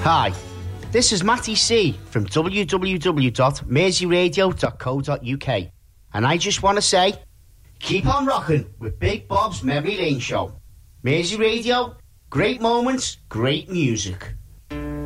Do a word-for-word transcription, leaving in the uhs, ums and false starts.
Hi, this is Matty C from w w w dot mersey radio dot co dot u k, and I just want to say, keep on rocking with Big Bob's Memory Lane Show. Mersey Radio, great moments, great music.